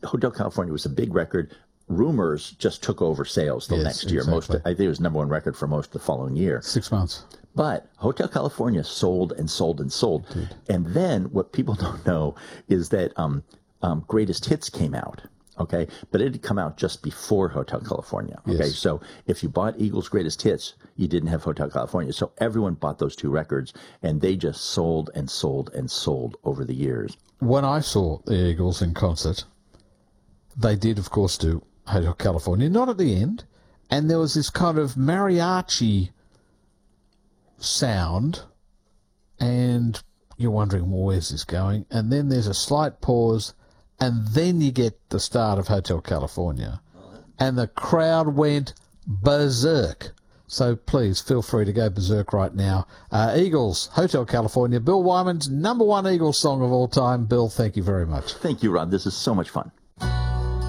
Hotel California was a big record. Rumors just took over sales the next year. Exactly. I think it was #1 record for most of the following year. 6 months. But Hotel California sold and sold and sold. And then what people don't know is that Greatest Hits came out. Okay, but it had come out just before Hotel California. Okay, Yes. so if you bought Eagles' Greatest Hits, you didn't have Hotel California. So everyone bought those two records, and they just sold and sold and sold over the years. When I saw the Eagles in concert, they did, of course, do Hotel California, not at the end, and there was this kind of mariachi sound, and you're wondering, well, where's this going? And then there's a slight pause, and then you get the start of Hotel California, and the crowd went berserk. So please feel free to go berserk right now. Eagles, Hotel California, Bill Wyman's #1 Eagles song of all time. Bill, thank you very much. Thank you, Rob. This is so much fun.